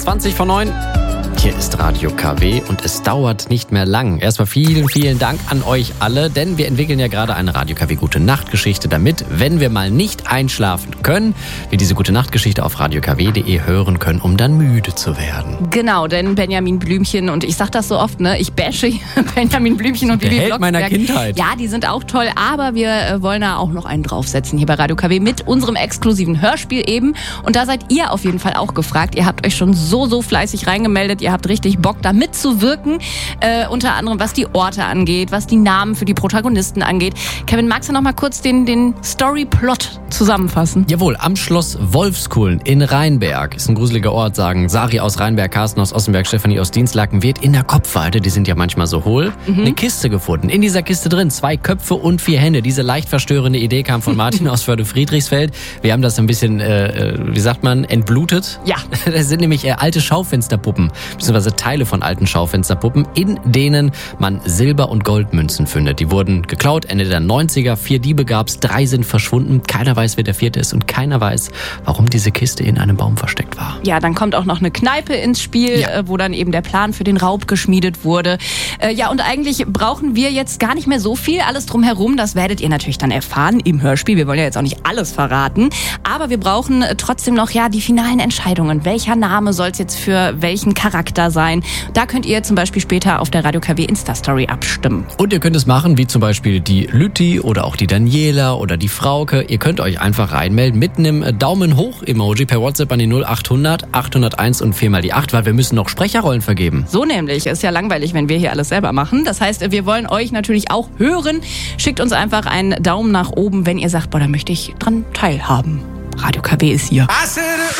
20:09. Hier ist Radio KW und es dauert nicht mehr lang. Erstmal vielen, vielen Dank an euch alle, denn wir entwickeln ja gerade eine Radio KW Gute-Nacht-Geschichte, damit, wenn wir mal nicht einschlafen können, wir diese Gute-Nacht-Geschichte auf radiokw.de hören können, um dann müde zu werden. Genau, denn Benjamin Blümchen, und ich sag das so oft, ich bashe Benjamin Blümchen und Bibi Blocksberg. Der Held meiner Kindheit. Ja, die sind auch toll, aber wir wollen da auch noch einen draufsetzen hier bei Radio KW mit unserem exklusiven Hörspiel eben. Und da seid ihr auf jeden Fall auch gefragt. Ihr habt euch schon so fleißig reingemeldet. Ihr habt richtig Bock, da mitzuwirken. Unter anderem, was die Orte angeht, was die Namen für die Protagonisten angeht. Kevin, magst du noch mal kurz den Storyplot zusammenfassen? Jawohl, am Schloss Wolfskullen in Rheinberg, ist ein gruseliger Ort, sagen Sari aus Rheinberg, Carsten aus Ossenberg, Stefanie aus Dienstlaken, wird in der Kopfweide, die sind ja manchmal so hohl, eine Kiste gefunden. In dieser Kiste drin 2 Köpfe und 4 Hände. Diese leicht verstörende Idee kam von Martin aus Förde-Friedrichsfeld. Wir haben das ein bisschen, entblutet. Ja. Das sind nämlich alte Schaufensterpuppen, beziehungsweise Teile von alten Schaufensterpuppen, in denen man Silber- und Goldmünzen findet. Die wurden geklaut, Ende der 90er. 4 Diebe gab's, 3 sind verschwunden. Keiner weiß, wer der 4. ist und keiner weiß, warum diese Kiste in einem Baum versteckt war. Ja, dann kommt auch noch eine Kneipe ins Spiel, wo dann eben der Plan für den Raub geschmiedet wurde. Und eigentlich brauchen wir jetzt gar nicht mehr so viel. Alles drumherum, das werdet ihr natürlich dann erfahren im Hörspiel. Wir wollen ja jetzt auch nicht alles verraten. Aber wir brauchen trotzdem noch die finalen Entscheidungen. Welcher Name soll es jetzt für welchen Charakter sein? Da könnt ihr zum Beispiel später auf der Radio KW Insta-Story abstimmen. Und ihr könnt es machen, wie zum Beispiel die Lütti oder auch die Daniela oder die Frauke. Ihr könnt euch einfach reinmelden mit einem Daumen-hoch-Emoji per WhatsApp an die 0800 801 und 4 mal die 8, weil wir müssen noch Sprecherrollen vergeben. So nämlich. Ist ja langweilig, wenn wir hier alles selber machen. Das heißt, wir wollen euch natürlich auch hören. Schickt uns einfach einen Daumen nach oben, wenn ihr sagt, da möchte ich dran teilhaben. Radio KW ist hier.